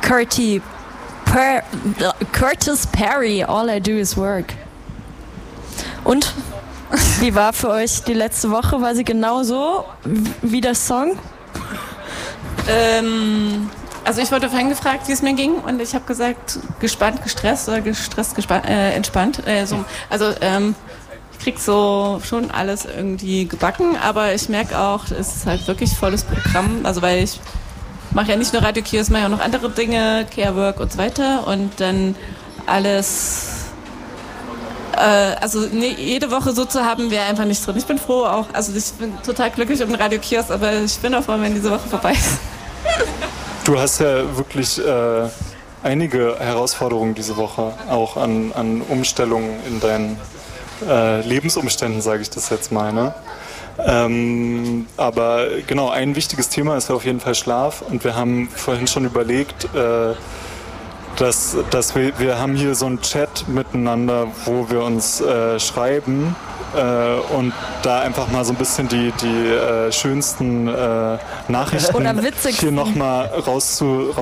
Curtis Perry, All I Do Is Work. Und wie war für euch die letzte Woche? War sie genauso wie der Song? Also ich wurde vorhin gefragt, wie es mir ging, und ich habe gesagt, gespannt, gestresst oder gestresst, entspannt. Ich krieg so schon alles irgendwie gebacken, aber ich merke auch, es ist halt wirklich volles Programm. Also weil ich mache ja nicht nur Radio-Kiosk, mache ja auch noch andere Dinge, Care-Work und so weiter, und dann alles. Jede Woche so zu haben, wäre einfach nicht drin. Ich bin froh auch, also ich bin total glücklich um den Radio-Kiosk, aber ich bin auch froh, wenn diese Woche vorbei ist. Du hast ja wirklich einige Herausforderungen diese Woche, auch an Umstellungen in deinen Lebensumständen, sage ich das jetzt mal, ne? Aber genau, ein wichtiges Thema ist auf jeden Fall Schlaf, und wir haben vorhin schon überlegt, dass wir haben hier so einen Chat miteinander, wo wir uns schreiben und da einfach mal so ein bisschen die schönsten Nachrichten oder witzigsten hier nochmal